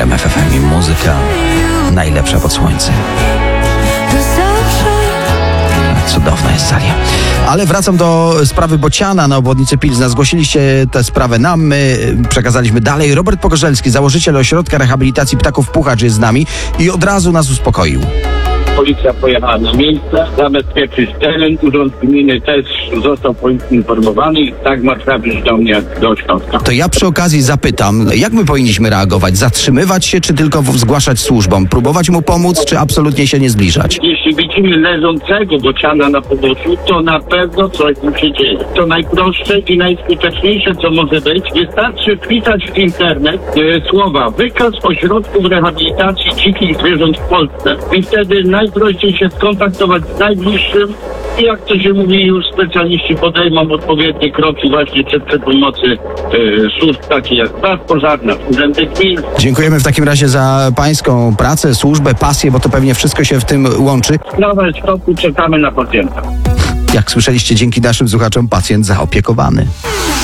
RMF FM i muzyka najlepsza pod słońcem. Cudowna jest Salia. Ale wracam do sprawy Bociana na obwodnicy Pilzna. Zgłosiliście tę sprawę nam, my przekazaliśmy dalej. Robert Pogorzelski, założyciel ośrodka rehabilitacji ptaków Puchacz jest z nami i od razu nas uspokoił. Policja pojechała na miejsce, zabezpieczyć teren, urząd gminy też został poinformowany i tak ma trafić do mnie do ośrodka. To ja przy okazji zapytam, jak my powinniśmy reagować? Zatrzymywać się, czy tylko zgłaszać służbom? Próbować mu pomóc, czy absolutnie się nie zbliżać? Jeśli widzimy leżącego bociana na poboczu, to na pewno coś mu się dzieje. To najprostsze i najskuteczniejsze, co może być, wystarczy wpisać w internet słowa wykaz ośrodków rehabilitacji dzikich zwierząt w Polsce. I wtedy najprościej się skontaktować z najbliższym i jak to się mówi, już specjaliści podejmą odpowiednie kroki właśnie przy pomocy służb takich jak Straż Pożarna, urzędy gmin. Dziękujemy w takim razie za pańską pracę, służbę, pasję, bo to pewnie wszystko się w tym łączy. Sprawa jest w toku, czekamy na pacjenta. Jak słyszeliście, dzięki naszym słuchaczom pacjent zaopiekowany.